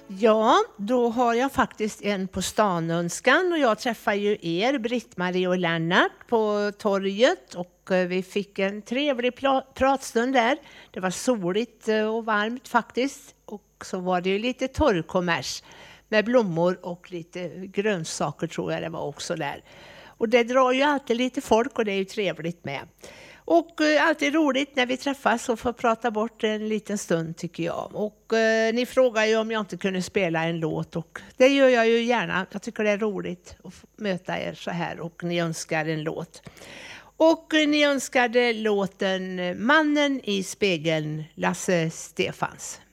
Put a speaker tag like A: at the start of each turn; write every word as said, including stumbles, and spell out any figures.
A: Ja, då har jag faktiskt en på stan önskan och jag träffar ju er, Britt-Marie och Lennart, på torget och vi fick en trevlig pratstund där. Det var soligt och varmt faktiskt och så var det ju lite torrkommers med blommor och lite grönsaker tror jag det var också där. Och det drar ju alltid lite folk och det är ju trevligt med. Och eh, alltid roligt när vi träffas och får prata bort en liten stund tycker jag. Och eh, ni frågar ju om jag inte kunde spela en låt och det gör jag ju gärna. Jag tycker det är roligt att möta er så här och ni önskar en låt. Och eh, ni önskade låten Mannen i spegeln, Lasse Stefans.